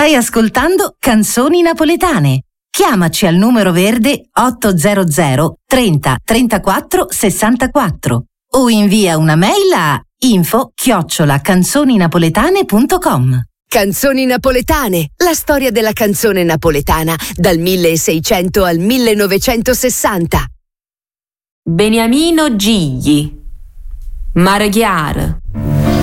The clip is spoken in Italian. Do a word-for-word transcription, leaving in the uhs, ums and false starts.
Stai ascoltando Canzoni Napoletane. Chiamaci al numero verde ottocento trenta trentaquattro sessantaquattro o invia una mail a info chiocciola canzoninapoletane punto com. Canzoni napoletane, la storia della canzone napoletana dal milleseicento al millenovecentosessanta. Beniamino Gigli, Mare Chiaro.